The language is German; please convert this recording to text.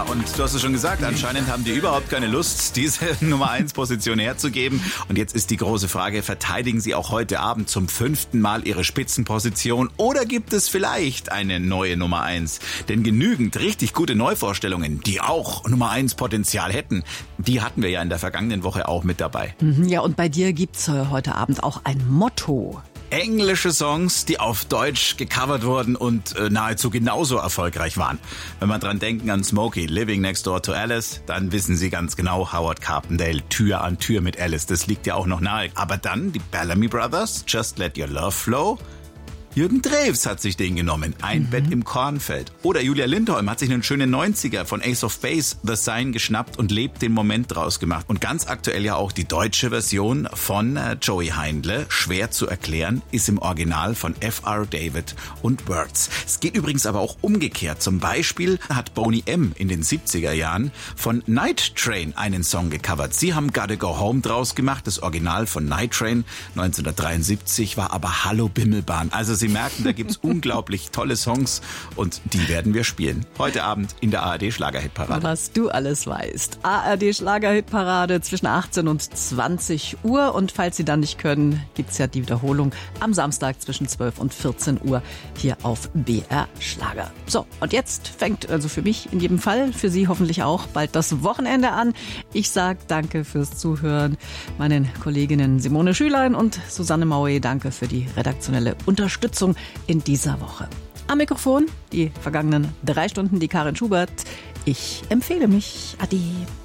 und du hast es schon gesagt, anscheinend haben die überhaupt keine Lust, diese Nummer 1 Position herzugeben. Und jetzt ist die große Frage, verteidigen sie auch heute Abend zum 5. Mal ihre Spitzenposition oder gibt es vielleicht eine neue Nummer 1? Denn genügend richtig gute Neuvorstellungen, die auch Nummer 1 Potenzial hätten, die hatten wir ja in der vergangenen Woche auch mit dabei. Ja, und bei dir gibt's heute Abend auch ein Motto. Englische Songs, die auf Deutsch gecovert wurden und nahezu genauso erfolgreich waren. Wenn wir dran denken an Smokey, Living Next Door to Alice, dann wissen Sie ganz genau, Howard Carpendale, Tür an Tür mit Alice, das liegt ja auch noch nahe. Aber dann die Bellamy Brothers, Just Let Your Love Flow. Jürgen Drews hat sich den genommen, Ein Bett im Kornfeld. Oder Julia Lindholm hat sich einen schönen 90er von Ace of Base, The Sign, geschnappt und lebt den Moment draus gemacht. Und ganz aktuell ja auch die deutsche Version von Joey Heindle, schwer zu erklären, ist im Original von F.R. David und Words. Es geht übrigens aber auch umgekehrt. Zum Beispiel hat Boney M. in den 70er Jahren von Night Train einen Song gecovert. Sie haben Gotta Go Home draus gemacht. Das Original von Night Train 1973 war aber Hallo Bimmelbahn. Also Sie merken, da gibt's unglaublich tolle Songs und die werden wir spielen. Heute Abend in der ARD Schlagerhitparade. Was du alles weißt. ARD Schlagerhitparade zwischen 18 und 20 Uhr. Und falls Sie dann nicht können, gibt's ja die Wiederholung am Samstag zwischen 12 und 14 Uhr hier auf BR Schlager. So, und jetzt fängt also für mich in jedem Fall, für Sie hoffentlich auch, bald das Wochenende an. Ich sag danke fürs Zuhören. Meinen Kolleginnen Simone Schülein und Susanne Maue, danke für die redaktionelle Unterstützung in dieser Woche. Am Mikrofon die vergangenen 3 Stunden die Karin Schubert. Ich empfehle mich. Ade.